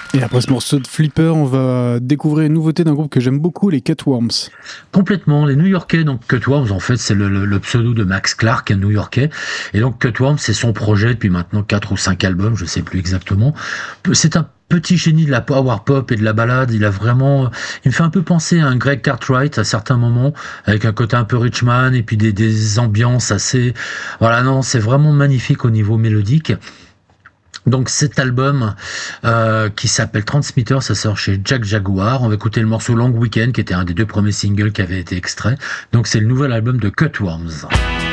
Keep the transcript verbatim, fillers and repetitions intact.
Et après ce morceau de Flipper, on va découvrir une nouveauté d'un groupe que j'aime beaucoup, les Cutworms. Complètement, les New-Yorkais, donc Cutworms, en fait, c'est le, le, le pseudo de Max Clark, un New-Yorkais. Et donc Cutworms, c'est son projet depuis maintenant quatre ou cinq albums, je sais plus exactement. C'est un petit génie de la power pop et de la ballade. Il a vraiment, il me fait un peu penser à un Greg Cartwright à certains moments, avec un côté un peu Richman et puis des, des ambiances assez, voilà, non, c'est vraiment magnifique au niveau mélodique. Donc cet album euh, qui s'appelle Transmitter, ça sort chez Jack Jaguar. On va écouter le morceau Long Weekend qui était un des deux premiers singles qui avait été extrait. Donc c'est le nouvel album de Cutworms.